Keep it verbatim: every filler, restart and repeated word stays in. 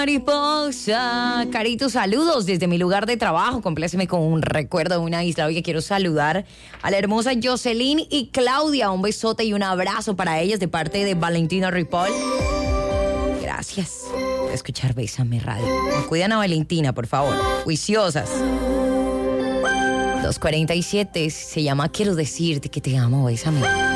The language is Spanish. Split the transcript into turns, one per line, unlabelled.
Mariposa, Carito, saludos desde mi lugar de trabajo. Compléceme con un recuerdo de una isla. Oye, quiero saludar a la hermosa Jocelyn y Claudia. Un besote y un abrazo para ellas de parte de Valentina Ripoll. Gracias por escuchar Bésame Radio. Cuidan a Valentina, por favor. Juiciosas. dos cuarenta y siete se llama Quiero decirte que te amo, bésame.